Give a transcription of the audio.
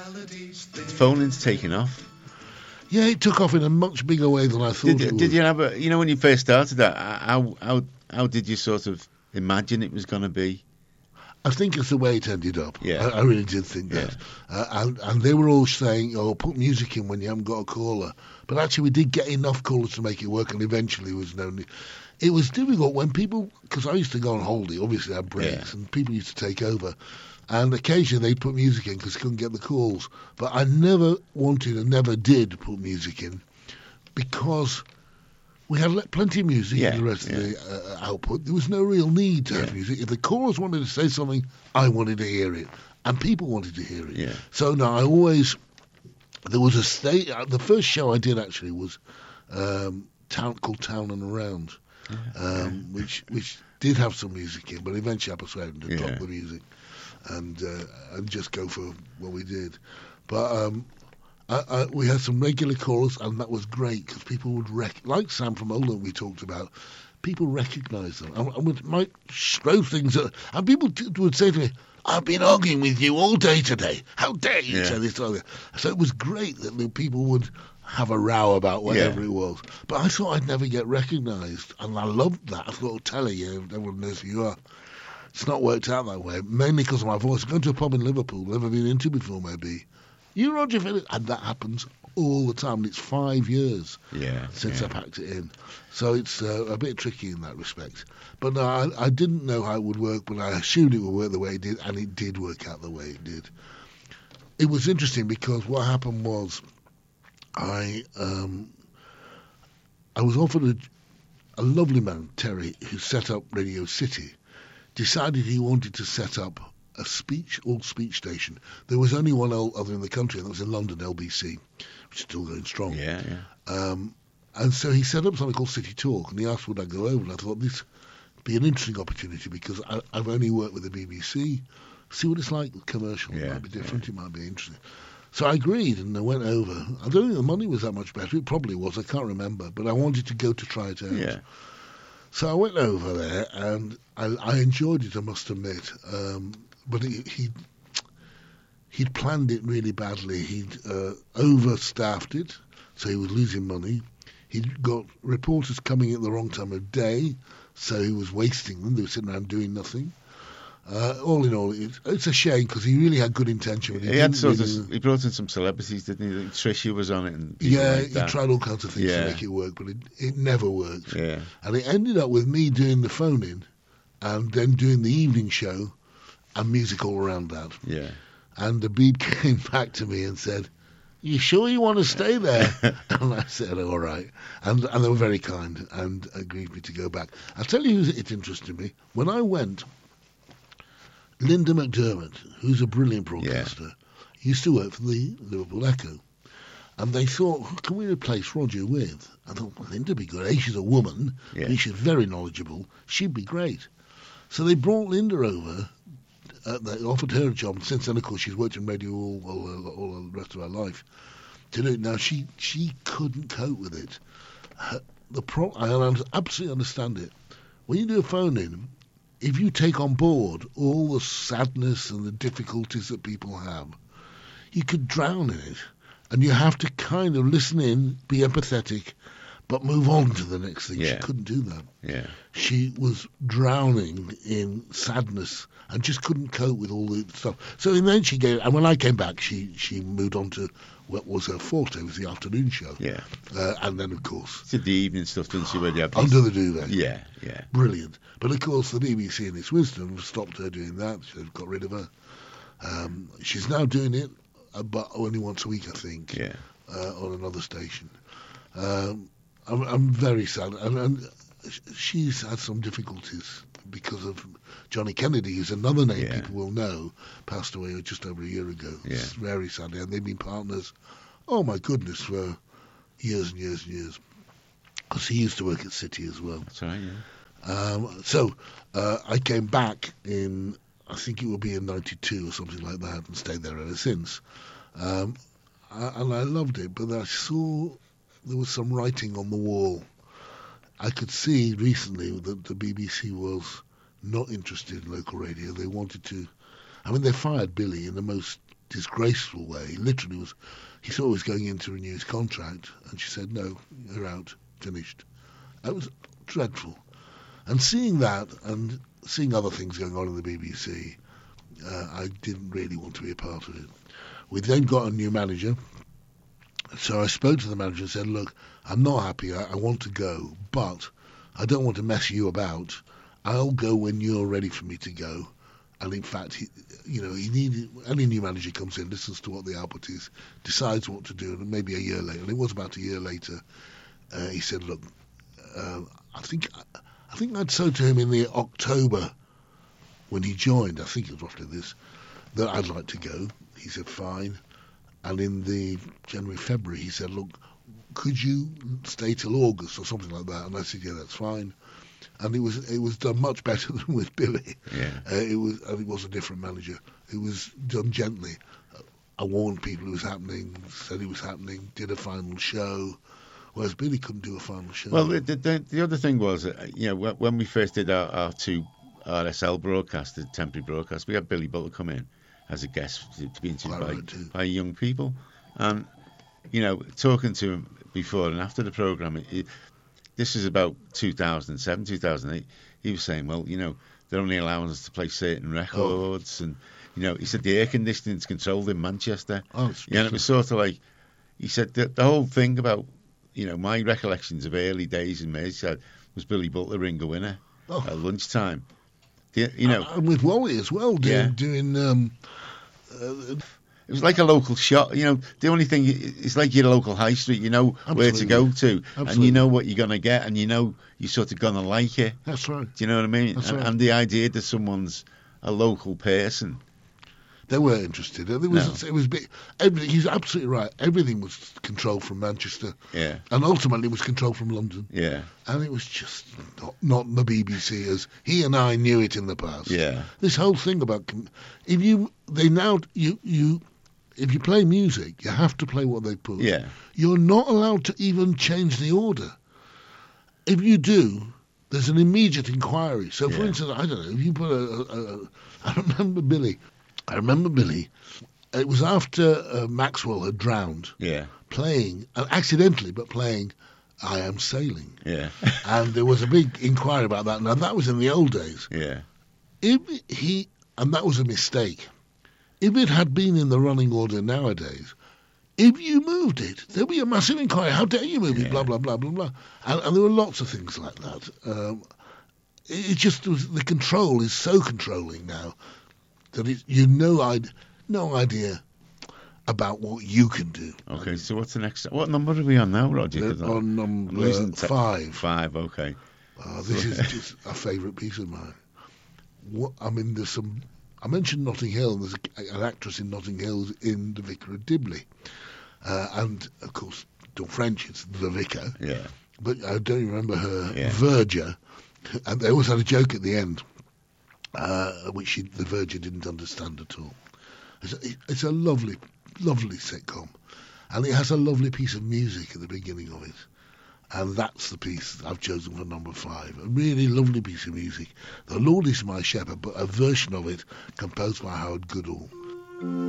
phoning's taken off. Yeah, it took off in a much bigger way than I thought it would. Did you have when you first started that, how did you sort of imagine it was going to be? I think it's the way it ended up. Yeah. I really did think that. And they were all saying, put music in when you haven't got a caller. But actually, we did get enough callers to make it work, and eventually it was no need. It was difficult when people, because I used to go on holiday, obviously I had breaks, and people used to take over. And occasionally they'd put music in because they couldn't get the calls. But I never wanted and never did put music in because we had plenty of music in the rest of the output. There was no real need to have music. If the callers wanted to say something, I wanted to hear it. And people wanted to hear it. Yeah. So now there was the first show I did actually was called Town and Around, which did have some music in, but eventually I persuaded them to drop the music and just go for what we did. But we had some regular callers, and that was great because people would like Sam from Oldham we talked about. People recognise them and might throw things at, and people would say to me, "I've been arguing with you all day today. How dare you say this or that?" So it was great that the people would have a row about whatever it was. But I thought I'd never get recognised, and I loved that. I thought, tell you, everyone knows who you are. It's not worked out that way, mainly because of my voice. Going to a pub in Liverpool, never been into before, maybe. You, Roger Phillips, and that happens all the time. And it's 5 years since I packed it in, so it's a bit tricky in that respect. But no, I didn't know how it would work, but I assumed it would work the way it did, and it did work out the way it did. It was interesting because what happened was I was offered a lovely man, Terry, who set up Radio City, decided he wanted to set up a all-speech station. There was only one other in the country, and that was in London, LBC, which is still going strong. And so he set up something called City Talk, and he asked would I go over, and I thought this would be an interesting opportunity because I've only worked with the BBC. See what it's like with commercial. It might be different, it might be interesting. So I agreed, and I went over. I don't think the money was that much better. It probably was, I can't remember, but I wanted to go to try it out. Yeah. So I went over there, and I enjoyed it, I must admit. But he'd planned it really badly. He'd overstaffed it, so he was losing money. He'd got reporters coming at the wrong time of day, so he was wasting them. They were sitting around doing nothing. All in all, it's a shame because he really had good intention. He brought in some celebrities, didn't he? Trisha was on it. And he tried all kinds of things to make it work, but it never worked. Yeah. And it ended up with me doing the phone-in and then doing the evening show and music all around that. Yeah. And the Beeb came back to me and said, "You sure you want to stay there?" And I said, "All right." And they were very kind and agreed me to go back. I'll tell you it interested me. When I went, Linda McDermott, who's a brilliant broadcaster, used to work for the Liverpool Echo. And they thought, who can we replace Roger with? I thought, well, Linda would be good. She's a woman. B, she's very knowledgeable. She'd be great. So they brought Linda over. They offered her a job. And since then, of course, she's worked in radio all the rest of her life. To do it now, she couldn't cope with it. I absolutely understand it. When you do a phone-in, if you take on board all the sadness and the difficulties that people have, you could drown in it. And you have to kind of listen in, be empathetic, but move on to the next thing. She couldn't do that. Yeah. She was drowning in sadness and just couldn't cope with all the stuff. So then and when I came back, she moved on to what was her forte, was the afternoon show. Yeah. And then, of course... She did the evening stuff, didn't she, where you have Under the Duvet. Yeah. Brilliant. But, of course, the BBC, in its wisdom, stopped her doing that. They've got rid of her. She's now doing it, but only once a week, I think, on another station. I'm very sad. And she's had some difficulties because of Johnny Kennedy, who's another name people will know, passed away just over a year ago. It's very sad. And they've been partners, oh my goodness, for years and years and years. Because he used to work at City as well. That's right, I came back in, I think it would be in 92 or something like that, and stayed there ever since. And I loved it, but I saw there was some writing on the wall. I could see recently that the BBC was not interested in local radio. They wanted to... I mean, they fired Billy in the most disgraceful way. He literally was. He thought he was going in to renew his contract, and she said, "No, you're out, finished." That was dreadful. And seeing that, and seeing other things going on in the BBC, I didn't really want to be a part of it. We then got a new manager, so I spoke to the manager and said, "Look, I'm not happy. I want to go, but I don't want to mess you about. I'll go when you're ready for me to go." And in fact, any new manager comes in, listens to what the output is, decides what to do, and maybe a year later, and it was about a year later, he said, "Look, I think I'd said to him in the October when he joined, I think it was roughly this, that I'd like to go." He said, "Fine." And in the January, February, he said, "Look, could you stay till August or something like that?" And I said, "Yeah, that's fine." And it was done much better than with Billy. Yeah. It was a different manager. It was done gently. I warned people it was happening, said it was happening, did a final show, whereas Billy couldn't do a final show. Well, the other thing was, when we first did our two RSL broadcasts, the temporary broadcasts, we had Billy Butler come in as a guest to be interviewed by young people. And, talking to him before and after the programme, this is about 2007, 2008. He was saying, well, they're only allowing us to play certain records. And, he said the air conditioning's controlled in Manchester. And it was sort of like, he said the whole thing about, my recollections of early days in Merseyside was Billy Butler Ringo Winner at lunchtime. And with Wally as well, doing it was like a local shop. The only thing, it's like your local high street. You know where to go to, and you know what you're going to get, and you're sort of going to like it. That's right. Do you know what I mean? That's right. And the idea that someone's a local person. They were interested. It was big. Everything. He's absolutely right. Everything was controlled from Manchester. Yeah. And ultimately, it was controlled from London. Yeah. And it was just not the BBC as he and I knew it in the past. Yeah. This whole thing about if you play music, you have to play what they put. Yeah. You're not allowed to even change the order. If you do, there's an immediate inquiry. So, for instance, I don't know, if you put I remember Billy. It was after Maxwell had drowned. Yeah. Playing, accidentally, but playing I Am Sailing. Yeah. And there was a big inquiry about that. Now, that was in the old days. Yeah. And that was a mistake. If it had been in the running order nowadays, if you moved it, there'd be a massive inquiry. How dare you move it? Blah, blah, blah, blah, blah. And there were lots of things like that. It just was, the control is so controlling now that I'd no idea about what you can do. Okay, so what's the next? What number are we on now, Roger? On number 5. 5, okay. This is just a favourite piece of mine. There's some. I mentioned Notting Hill. There's an actress in Notting Hill in The Vicar of Dibley, and of course, Dawn French is the vicar. Yeah. But I don't remember her verger, and they always had a joke at the end, which the verger didn't understand at all. It's a lovely, lovely sitcom, and it has a lovely piece of music at the beginning of it. And that's the piece I've chosen for number 5. A really lovely piece of music. The Lord is My Shepherd, but a version of it composed by Howard Goodall.